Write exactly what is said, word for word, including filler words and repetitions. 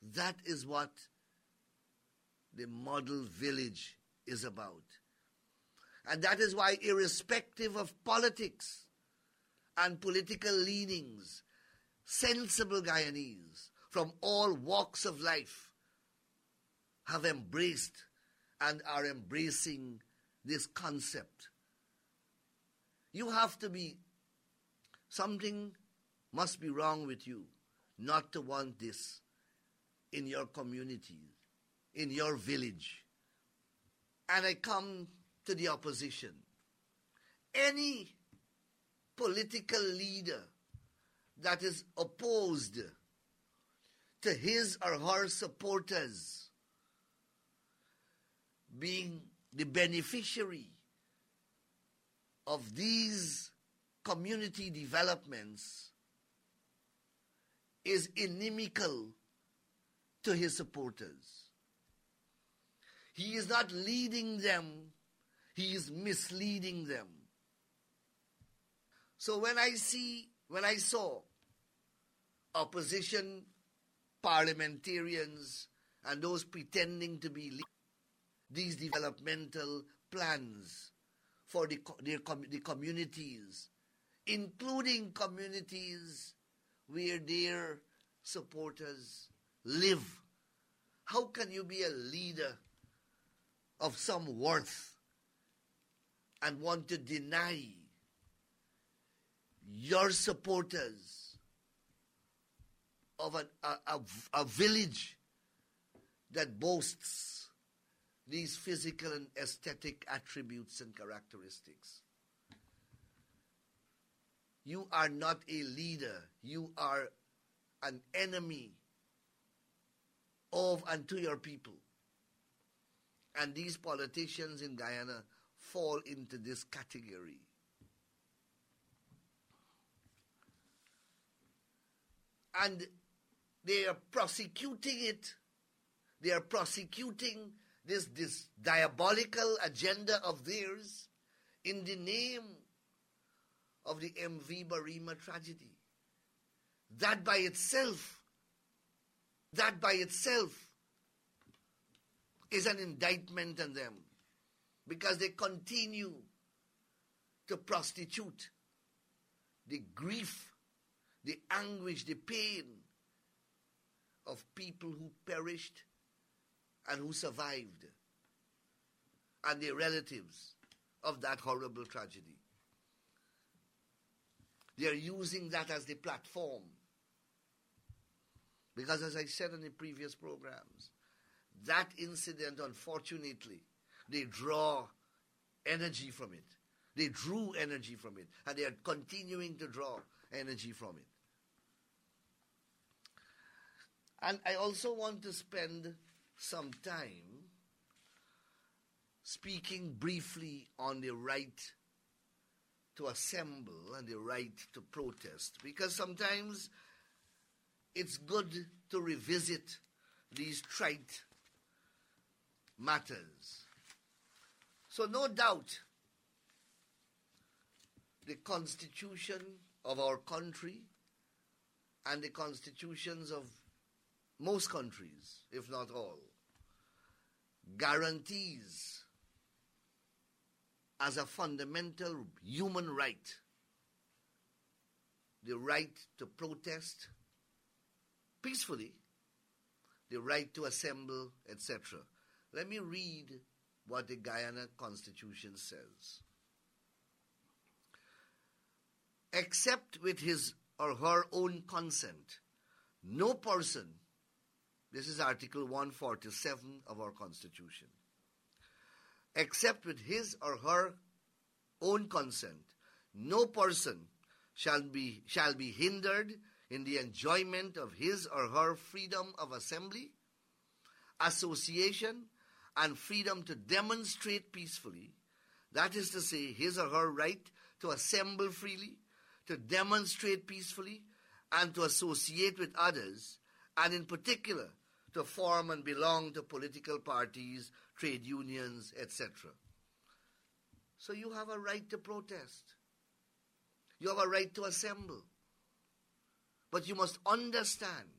That is what the model village is about. And that is why, irrespective of politics and political leanings, sensible Guyanese from all walks of life have embraced and are embracing this concept. You have to be, something must be wrong with you not to want this in your community, in your village. And I come to the opposition. Any political leader that is opposed to his or her supporters being the beneficiary of these community developments is inimical to his supporters. He is not leading them, he is misleading them. So when I see, when I saw opposition parliamentarians and those pretending to be these developmental plans for the, their, the communities, including communities where their supporters live. How can you be a leader of some worth and want to deny your supporters of an, a, a, a village that boasts these physical and aesthetic attributes and characteristics? You are not a leader. You are an enemy of and to your people. And these politicians in Guyana fall into this category. And they are prosecuting it. They are prosecuting this, this diabolical agenda of theirs in the name of the M V Barima tragedy. That by itself, that by itself is an indictment on them, because they continue to prostitute the grief, the anguish, the pain of people who perished and who survived, and their relatives of that horrible tragedy. They are using that as the platform. Because as I said in the previous programs, that incident, unfortunately, they draw energy from it. They drew energy from it, and they are continuing to draw energy from it. And I also want to spend some time speaking briefly on the right to assemble and the right to protest, because sometimes it's good to revisit these trite matters. So no doubt the constitution of our country and the constitutions of most countries, if not all, guarantees as a fundamental human right the right to protest peacefully, the right to assemble, et cetera. Let me read what the Guyana Constitution says. Except with his or her own consent, no person, this is Article one forty-seven of our Constitution, except with his or her own consent, no person shall be, shall be hindered in the enjoyment of his or her freedom of assembly, association, and freedom to demonstrate peacefully, that is to say, his or her right to assemble freely, to demonstrate peacefully, and to associate with others, and in particular, to form and belong to political parties, trade unions, et cetera. So you have a right to protest. You have a right to assemble. But you must understand